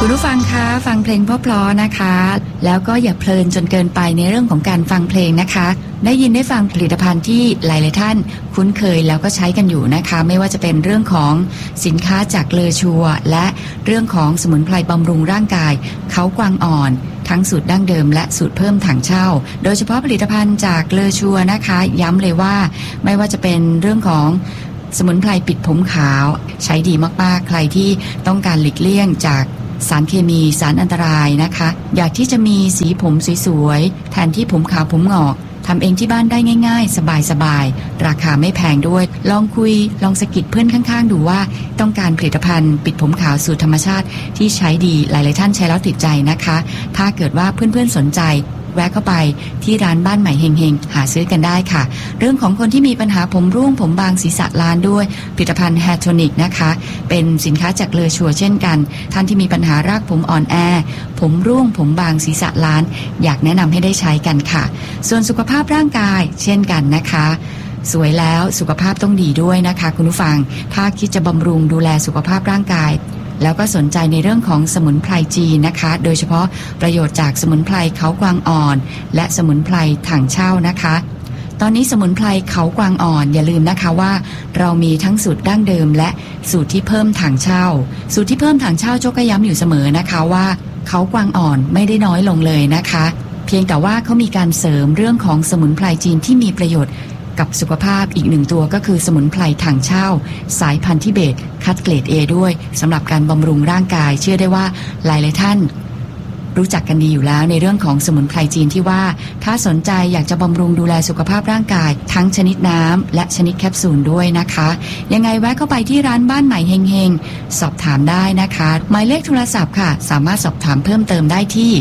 คุณผู้ฟังคะฟังเพลงเพราะๆนะคะแล้วก็อย่าเพลินจนเกินไปในเรื่องของการฟังเพลงนะคะได้ยินได้ฟังผลิตภัณฑ์ที่หลายๆท่านคุ้นเคยแล้วก็ใช้กันอยู่นะคะไม่ว่าจะเป็นเรื่องของสินค้าจากเลอชัวและเรื่องของสมุนไพรบำรุงร่างกายเขากวางอ่อนทั้งสูตรดั้งเดิมและสูตรเพิ่มถังเช่าโดยเฉพาะผลิตภัณฑ์จากเลอชัวนะคะย้ำเลยว่าไม่ว่าจะเป็นเรื่องของสมุนไพรปิดผมขาวใช้ดีมากๆใครที่ต้องการหลีกเลี่ยงจากสารเคมีสารอันตรายนะคะอยากที่จะมีสีผมสวยๆแทนที่ผมขาวผมงอกทำเองที่บ้านได้ง่ายๆสบายๆราคาไม่แพงด้วยลองคุยลองสะกิดเพื่อนข้างๆดูว่าต้องการผลิตภัณฑ์ปิดผมขาวสูตรธรรมชาติที่ใช้ดีหลายๆท่านใช้แล้วติดใจนะคะถ้าเกิดว่าเพื่อนๆสนใจแวะเข้าไปที่ร้านบ้านใหม่เฮงๆหาซื้อกันได้ค่ะเรื่องของคนที่มีปัญหาผมร่วงผมบางศีรษะล้านด้วยผลิตภัณฑ์แฮร์โทนิกนะคะเป็นสินค้าจากเลอชัวเช่นกันท่านที่มีปัญหารากผมอ่อนแอผมร่วงผมบางศีรษะล้านอยากแนะนำให้ได้ใช้กันค่ะส่วนสุขภาพร่างกายเช่นกันนะคะสวยแล้วสุขภาพต้องดีด้วยนะคะคุณผู้ฟังถ้าคิดจะบำรุงดูแลสุขภาพร่างกายแล้วก็สนใจในเรื่องของสมุนไพรจีนนะคะโดยเฉพาะประโยชน์จากสมุนไพรเขากวางอ่อนและสมุนไพรถังเช่านะคะตอนนี้สมุนไพรเขากวางอ่อนอย่าลืมนะคะว่าเรามีทั้งสูตรดั้งเดิมและสูตรที่เพิ่มถังเช่าสูตรที่เพิ่มถังเช่าโจ๊กก็ย้ำอยู่เสมอนะคะว่าเขากวางอ่อนไม่ได้น้อยลงเลยนะคะเพียงแต่ว่าเขามีการเสริมเรื่องของสมุนไพรจีนที่มีประโยชน์กับสุขภาพอีกหนึ่งตัวก็คือสมุนไพรถังเช่าสายพันธุ์ทิเบตคัดเกรด A ด้วยสำหรับการบำรุงร่างกายเชื่อได้ว่าหลายๆท่านรู้จักกันดีอยู่แล้วในเรื่องของสมุนไพรจีนที่ว่าถ้าสนใจอยากจะบำรุงดูแลสุขภาพร่างกายทั้งชนิดน้ำและชนิดแคปซูลด้วยนะคะยังไงแวะเข้าไปที่ร้านบ้านใหม่เฮงๆสอบถามได้นะคะหมายเลขโทรศัพท์ค่ะสามารถสอบถามเพิ่มเติมได้ที่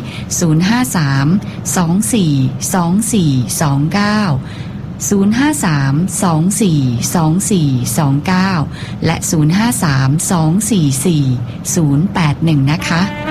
053-242429 053-242429 และ 053-244-081 นะคะ